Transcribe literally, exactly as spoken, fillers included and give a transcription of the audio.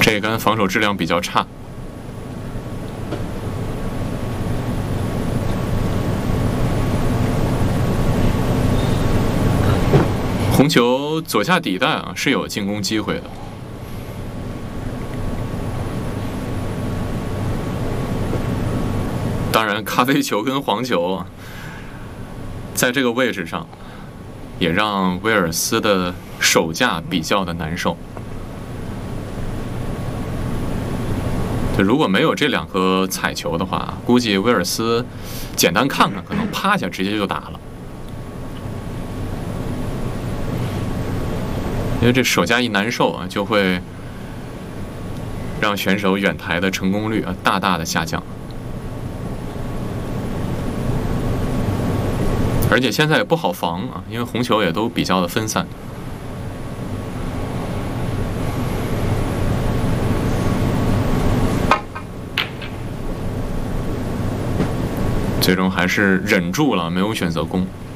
这杆防守质量比较差。红球左下底带啊是有进攻机会的。当然，咖啡球跟黄球啊，在这个位置上，也让威尔斯的手架比较的难受。如果没有这两颗彩球的话，估计威尔斯简单看看，可能趴下直接就打了。因为这手架一难受啊，就会让选手远台的成功率啊大大的下降。而且现在也不好防啊，因为红球也都比较的分散。最终还是忍住了，没有选择攻。